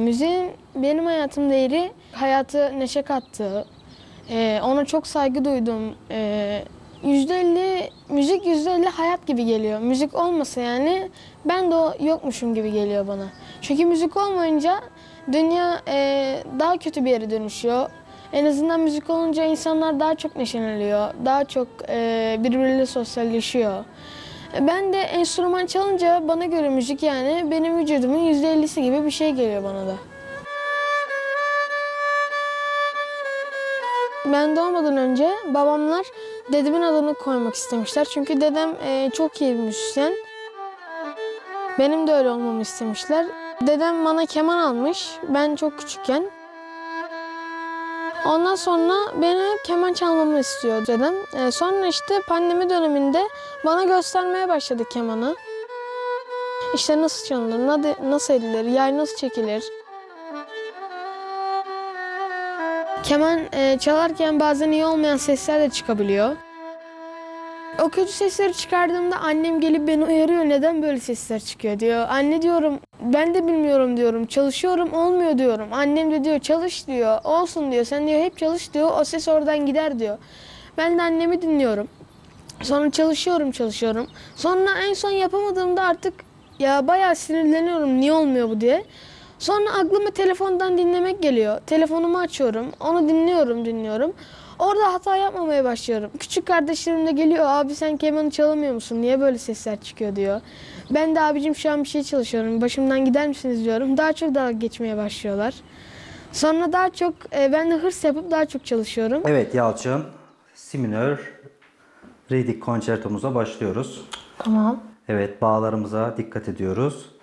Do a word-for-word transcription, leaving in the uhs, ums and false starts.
müziğin benim hayatımda yeri, hayatı neşe kattı. Ee, ona çok saygı duydum. Ee, yüzde elli, müzik yüzde elli hayat gibi geliyor. Müzik olmasa yani ben de o yokmuşum gibi geliyor bana. Çünkü müzik olmayınca dünya e, daha kötü bir yere dönüşüyor. En azından müzik olunca insanlar daha çok neşeleniyor, daha çok e, birbiriyle sosyalleşiyor. Ben de enstrüman çalınca bana göre müzik yani benim vücudumun yüzde ellisi gibi bir şey geliyor bana da. Ben doğmadan önce babamlar dedemin adını koymak istemişler. Çünkü dedem e, çok iyi bir müzisyen. Benim de öyle olmamı istemişler. Dedem bana keman almış ben çok küçükken. Ondan sonra beni keman çalmamı istiyor dedem. E, sonra işte pandemi döneminde bana göstermeye başladı kemanı. İşte nasıl çalınır, nasıl edilir, yay nasıl çekilir. Keman e, çalarken bazen iyi olmayan sesler de çıkabiliyor. O kötü sesleri çıkardığımda annem gelip beni uyarıyor, neden böyle sesler çıkıyor diyor. Anne diyorum, ben de bilmiyorum diyorum, çalışıyorum olmuyor diyorum. Annem de diyor çalış diyor, olsun diyor, sen diyor hep çalış diyor, o ses oradan gider diyor. Ben de annemi dinliyorum. Sonra çalışıyorum çalışıyorum. Sonra en son yapamadığımda artık ya bayağı sinirleniyorum niye olmuyor bu diye. Sonra aklıma telefondan dinlemek geliyor. Telefonumu açıyorum, onu dinliyorum dinliyorum. Orada hata yapmamaya başlıyorum. Küçük kardeşlerim de geliyor, abi sen kemanı çalamıyor musun? Niye böyle sesler çıkıyor diyor. Ben de abicim şu an bir şey çalışıyorum, başımdan gider misiniz diyorum. Daha çok dalga geçmeye başlıyorlar. Sonra daha çok e, ben de hırs yapıp daha çok çalışıyorum. Evet Yalçın, Si minör Ridik konçertomuza başlıyoruz. Tamam. Evet bağlarımıza dikkat ediyoruz.